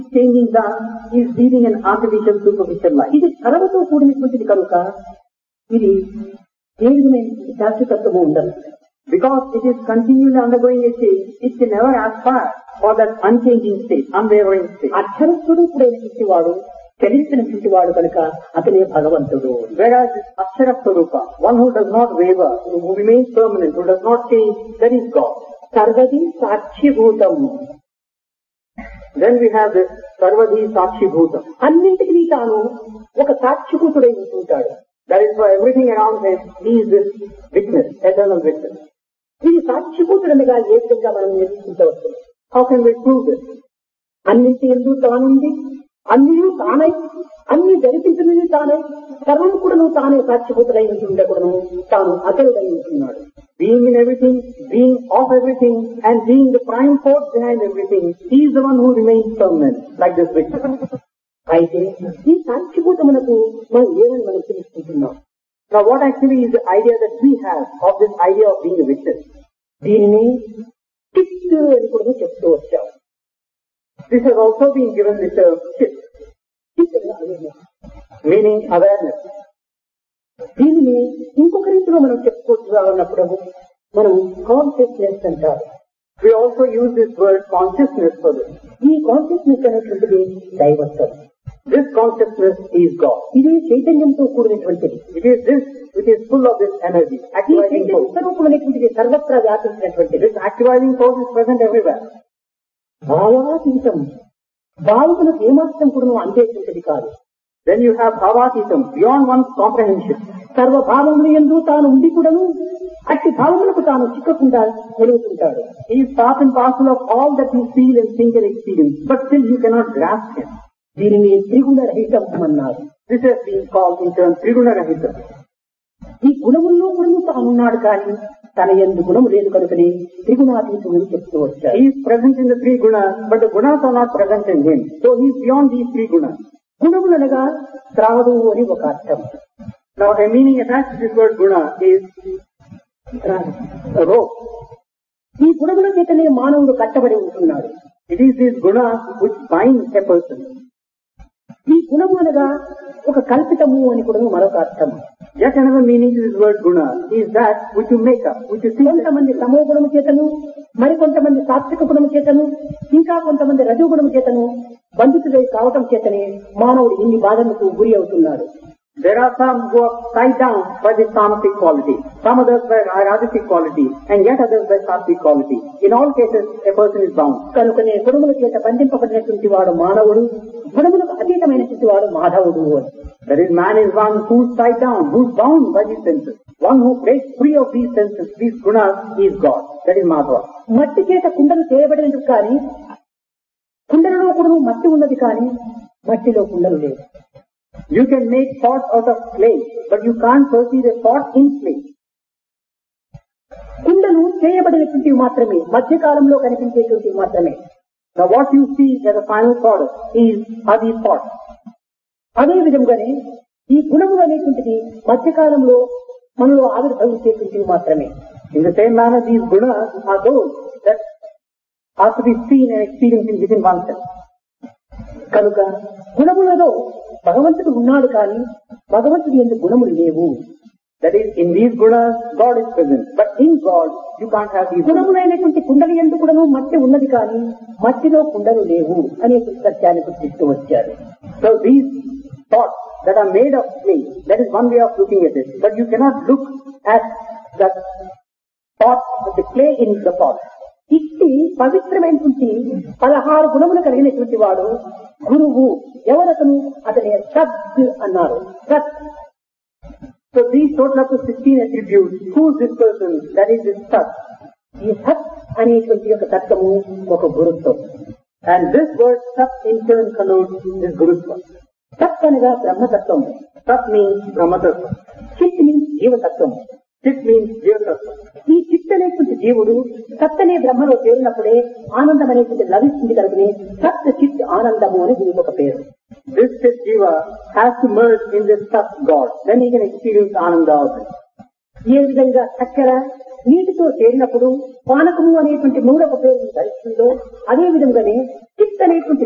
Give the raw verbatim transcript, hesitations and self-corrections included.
changing the, is leading an artificial superficial life. ఇది కలవతో కూడినటువంటిది కనుక ఇది ఏ విధమైన శాశ్వతత్వము ఉండదు. Because it is continually undergoing a change, it can never aspire for that unchanging state, unwavering state. అక్షరస్వరూపుడైనటువంటి వాడు చలించినటువంటి వాడు కనుక అతనే భగవంతుడు. Whereas this Akshara Swarupa, one who does not waver, who remains permanent, who does not change, that is God. సర్వది సాక్షిభూతం. Then we have this Sarvadhi Sakshi Bhutam. అన్నింటికి తాను ఒక సాక్షిభూతుడై ఉంటుంటాడు. That is for everything around him, he is this witness, eternal witness. ఇది సాక్షిభూతుడనగా ఏ విధంగా మనం నిరూపించవచ్చు? How can we prove this? అన్నింటి ఎందు తానుంది, అన్నీ తానై, అన్ని జరిపించినది తానై, సర్వం కూడాను తానే సాక్షిభూతుడై ఉండకూడను, తాను అతనుడై ఉంటున్నాడు. Being in everything, being of everything, and being the prime force behind everything, he is the one who remains permanent, like this witness. అయితే ఈ సాక్షిభూతమునకు మనం ఏమని మనం తెలుసుకుంటున్నాం? Now what actually is the idea that we have of this idea of being a witness? దీనిని చిత్ అని కూడా చెప్తూ వచ్చాం. This has also been given the term chit, meaning awareness. దీనిని ఇంకొక రీతిలో మనం చెప్పుకోవాలన్నప్పుడు మనం కాన్షియస్నెస్ అంటారు. We also use this word consciousness for this. ఈ కాన్షియస్నెస్ అనేటువంటిది దైవత్వం. This consciousness is God. ఇది చైతన్యంతో కూడినటువంటిది. It is this which is full of this energy, ఈ activating చైతన్య force. స్వరూపం అనేటువంటిది సర్వత్రా వ్యాపించినటువంటిది. This activating force is present everywhere. భావాతీతం, భావములకు ఏమాత్రం కూడా అందేటువంటిది కాదు. Then you have bhavatitam, beyond one's comprehension. సర్వ భావములు యందు తాను ఉండి కూడాను అట్టి భావములకు తాను చిక్కకుండా నిలుగుతుంటాడు. He is part and parcel of all that you feel and think and experience, but still you cannot grasp him. దీనిని త్రిగుణ రహితం అన్నారు. This has been called in turn Triguna Rahita. ఈ గుణముల్లో గుణము తానున్నాడు కానీ తన యందు గుణము లేదు కనుకనే త్రిగుణాతీతుడని చెప్తూ వచ్చారు. He is present in the three gunas, but the gunas are not present in him. So he is beyond these three gunas. గుణములనగా త్రాడు అని ఒక అర్థం. Now a meaning attached to this word guna is a rope. ఈ గుణముల చేతనే మానవుడు కట్టబడి ఉంటున్నాడు. It is these gunas which bind a person. ఈ గుణములనగా ఒక కల్పితము అని కూడా మరొక అర్థం. Yet another meaning to this word guna is that which you make up, which you think. కొంతమంది తమో గుణము చేతను, మరికొంతమంది సాత్విక గుణము చేతను, ఇంకా కొంతమంది రజో గుణము చేతను బంధితుడై కావటం చేతనే మానవుడు ఇన్ని బాధలకు గురి అవుతున్నాడు. There are some who are tied down by the tamasic quality, some others by rajasic quality, and yet others by sattvic quality. In all cases, a person is bound. కనుకనే గుణముల చేత బంధింపబడినటువంటి వాడు మానవుడు, గుణములకు అతీతమైనటువంటి వాడు మాధవుడు అని. That is, man is one who is tied down, who is bound by these senses. One who breaks free of these senses, these gunas, is God. That is Madhava. మట్టి చేత కుండలు చేయబడినది కానీ కుండలలో కూడా మట్టి ఉన్నది కానీ మట్టిలో కుండలు లేదు. You can make pots out of clay, but you can't perceive a pot in clay. కుండలు చేయబడినటువంటివి మాత్రమే, మధ్యకాలంలో కనిపించేటువంటివి మాత్రమే. Now what you see as a final product is are these pots. అదే విధంగానే ఈ గుణములు అనేటువంటిది మధ్యకాలంలో మనలో ఆవిర్భవించేటువంటివి మాత్రమే. In the same manner, these gunas are those that are to be seen and experienced within oneself. కనుక గుణములలో భగవంతుడు ఉన్నాడు కానీ భగవంతుడి యందు గుణములు లేవు. That is, in these gunas, God is present. But in God, you can't have these gunas. గుణములైనటువంటి kundali యందు కూడాను మట్టి ఉన్నది కానీ మట్టిలో కుండలు లేవు అనే సత్యాన్ని గుర్తిస్తూ వచ్చారు. So these pots that are made of clay, that is one way of looking at it. But you cannot look at that pot, the clay in the pot. ఇట్టి పవిత్రమైనటువంటి పదహారు గుణములు కలిగినటువంటి వాడు గురువు. ఎవరతను? అతని సత్ అన్నారు. సత్. So these total up to sixteen attributes. Who is this person? That is this Sat. ఈ సత్ అనేటువంటి యొక్క తత్వము ఒక గురుత్వం. And this word Sat in turn connotes this Gurutva. సత్ అనగా బ్రహ్మతత్వం. Sat means Brahmatattva. చిత్ మీన్స్ జీవతత్వం. Chit means Jivatattva. ఈ చిత్ అనేటువంటి జీవుడు సత్ అనే బ్రహ్మలో చేరినప్పుడే ఆనందం అనేటువంటి లభిస్తుంది కనుకనే సత్ చిత్ ఆనందము అని దీనికి ఒక పేరు. This Chit Jiva has to merge in this Sat God. Then he can experience Ananda also. ఏ విధంగా చక్కెర నీటితో చేరినప్పుడు పానకము అనేటువంటి మూడవ పేరు ధరిస్తుందో అదే విధంగానే చిత్ అనేటువంటి